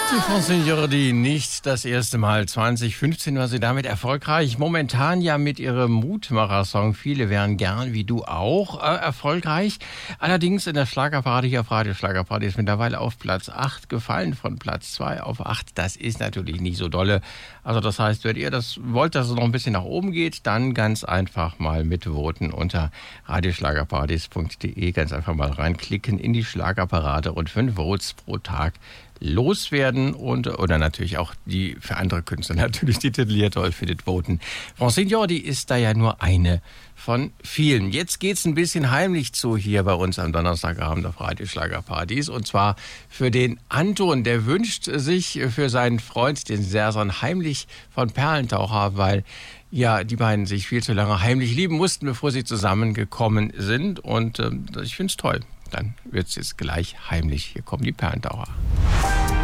Die Francine Jordi nicht das erste Mal. 2015 war sie damit erfolgreich. Momentan ja mit ihrem Mutmacher-Song Viele wären gern wie du auch erfolgreich. Allerdings in der Schlagerparty hier auf Radio Schlagerparty ist mittlerweile auf Platz 8 gefallen von Platz 2 auf 8. Das ist natürlich nicht so dolle. Also das heißt, wenn ihr das wollt, dass es noch ein bisschen nach oben geht, dann ganz einfach mal mitvoten unter radioschlagerpartys.de. Ganz einfach mal reinklicken in die Schlagerparade und 5 Votes pro Tag loswerden oder natürlich auch die für andere Künstler natürlich die titulierte toll für das Voten. Francine Jordi ist da ja nur eine von vielen. Jetzt geht's ein bisschen heimlich zu hier bei uns am Donnerstagabend auf Radio Schlagerpartys und zwar für den Anton, der wünscht sich für seinen Freund, den Sersan, heimlich von Perlentaucher, weil ja die beiden sich viel zu lange heimlich lieben mussten, bevor sie zusammengekommen sind und ich find's toll. Dann wird's jetzt gleich heimlich. Hier kommen die Perlentaucher.